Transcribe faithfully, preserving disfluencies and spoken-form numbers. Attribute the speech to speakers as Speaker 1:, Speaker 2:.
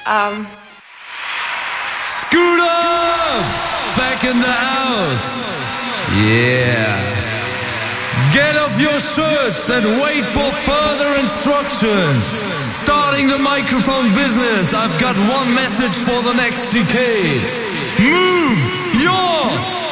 Speaker 1: Um.
Speaker 2: Scooter! Back in the house. Yeah. Get up your shirts and wait for further instructions. Starting the microphone business, I've got one message for the next decade. Move your